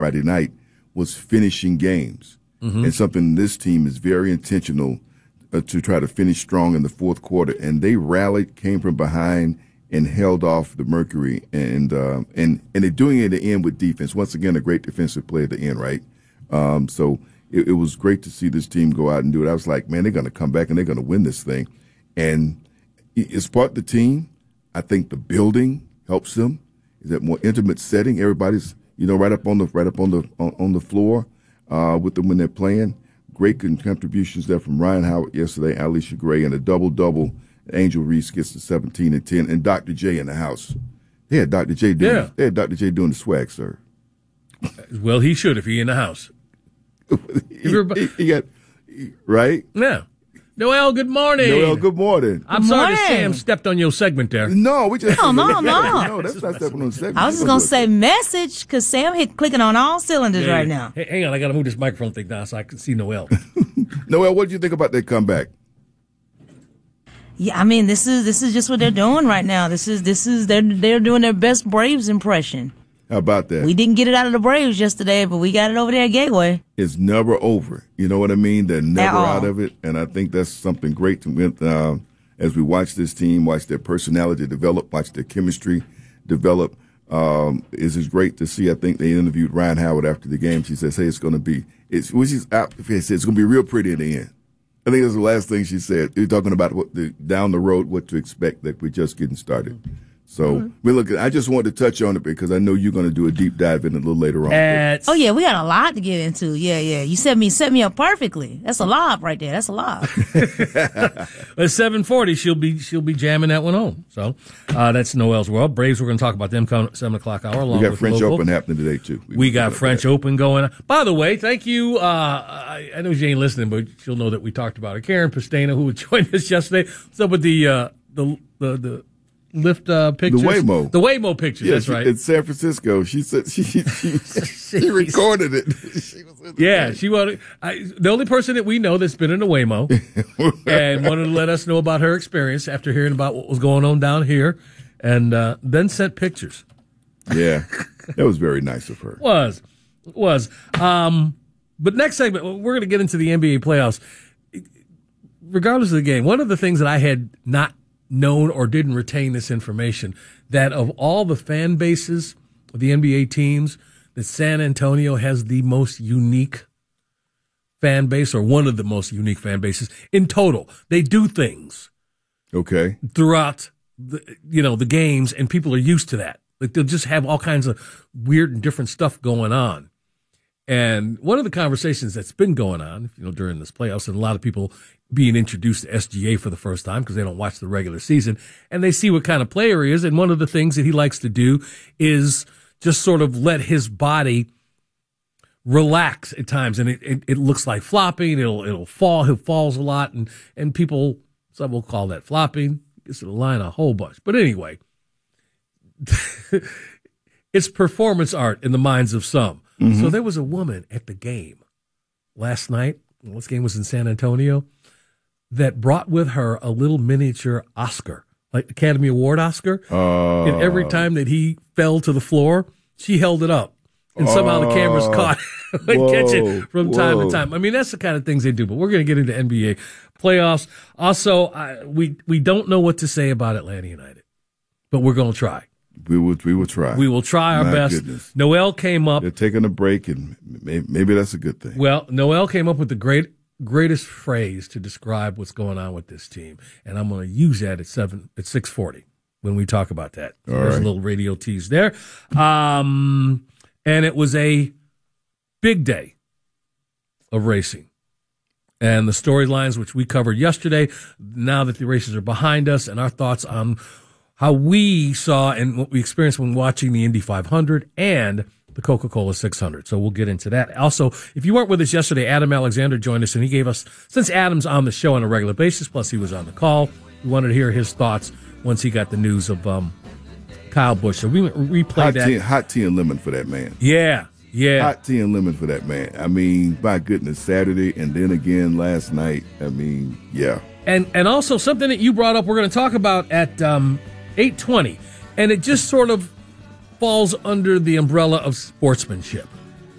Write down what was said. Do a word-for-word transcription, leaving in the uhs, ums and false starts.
Friday night was finishing games. Mm-hmm. And something this team is very intentional uh, to try to finish strong in the fourth quarter. And they rallied, came from behind, and held off the Mercury. And uh, and and they're doing it at the end with defense. Once again, a great defensive play at the end, right? Um, so it, it was great to see this team go out and do it. I was like, man, they're going to come back and they're going to win this thing. And it's part of the team. I think the building helps them. Is that more intimate setting? Everybody's, you know, right up on the right up on the on, on the floor uh, with them when they're playing. Great contributions there from Ryan Howard yesterday, Alicia Gray, and a double-double. Angel Reese gets to seventeen and ten, and Doctor J in the house. They had Doctor J doing, yeah. they had Doctor J doing the swag, sir. Well, he should if he in the house. he, he, he got, right? Yeah. Noel, good morning. Noel, good morning. I'm good sorry morning. that Sam stepped on your segment there. No, we just no, no, no. no, that's not stepping on the segment. I was just gonna say message because Sam hit clicking on all cylinders hey, right now. Hey, hang on, I gotta move this microphone thing down so I can see Noel. Noel, what did you think about that comeback? Yeah, I mean this is this is just what they're doing right now. This is this is they're they're doing their best Braves impression. How about that? We didn't get it out of the Braves yesterday, but we got it over there at Gateway. It's never over. You know what I mean? They're never At out all. of it, and I think that's something great to uh, as we watch this team, watch their personality develop, watch their chemistry develop. Um, it's just great to see. I think they interviewed Ryan Howard after the game. She says, "Hey, it's going to be it's which is out. She said it's going to be real pretty in the end." I think that's the last thing she said. You're talking about what the down the road, what to expect. That we're just getting started. So mm-hmm. we look. I just wanted to touch on it because I know you're going to do a deep dive in it a little later on. At, oh yeah, we got a lot to get into. Yeah, yeah. You set me set me up perfectly. That's a lob right there. That's a lob. At seven forty, she'll be she'll be jamming that one home. So uh, that's Noel's World. Braves. We're going to talk about them come seven o'clock hour. Along we got with French local. Open happening today too. We, we got French that. Open going on. By the way, thank you. Uh, I, I know she ain't listening, but she'll know that we talked about her. Karen Pastena, who joined us yesterday. What's up with the uh, the the the. Lift uh, pictures. The Waymo. The Waymo pictures, yeah, that's she, right. In San Francisco. She said she she, she recorded it. She was in the yeah, thing. she wanted. I, the only person that we know that's been in a Waymo and wanted to let us know about her experience after hearing about what was going on down here, and uh, then sent pictures. Yeah, that was very nice of her. was. Was. Um, but next segment, we're going to get into the N B A playoffs. Regardless of the game, one of the things that I had not known or didn't retain this information, that of all the fan bases of the N B A teams, that San Antonio has the most unique fan base, or one of the most unique fan bases in total. They do things okay throughout the, you know, the games, and people are used to that. Like they'll just have all kinds of weird and different stuff going on. And one of the conversations that's been going on, you know, during this playoffs, and a lot of people being introduced to S G A for the first time because they don't watch the regular season, and they see what kind of player he is. And one of the things that he likes to do is just sort of let his body relax at times, and it, it, it looks like flopping. It'll it'll fall. He falls a lot, and and people, some will call that flopping. Gets to the line a whole bunch, but anyway, it's performance art in the minds of some. Mm-hmm. So there was a woman at the game last night. This game was in San Antonio, that brought with her a little miniature Oscar, like Academy Award Oscar. Uh, and every time that he fell to the floor, she held it up. And somehow the cameras uh, caught and catch it from time whoa. to time. I mean, that's the kind of things they do. But we're going to get into N B A playoffs. Also, I, we, we don't know what to say about Atlanta United, but we're going to try. We will, we will try. We will try our My best. goodness. Noel came up. They're taking a break, and maybe, maybe that's a good thing. Well, Noel came up with the great, greatest phrase to describe what's going on with this team, and I'm going to use that at seven at six forty when we talk about that. So All there's right. a little radio tease there, um, and it was a big day of racing. And the storylines which we covered yesterday, now that the races are behind us, and our thoughts on how we saw and what we experienced when watching the Indy five hundred and the Coca-Cola six hundred. So we'll get into that. Also, if you weren't with us yesterday, Adam Alexander joined us, and he gave us, since Adam's on the show on a regular basis, plus he was on the call, we wanted to hear his thoughts once he got the news of um, Kyle Busch. So we replayed hot that. Tea, hot tea and lemon for that man. Yeah, yeah. Hot tea and lemon for that man. I mean, my goodness, Saturday and then again last night. I mean, yeah. And and also something that you brought up, we're going to talk about at um, eight twenty, and it just sort of falls under the umbrella of sportsmanship.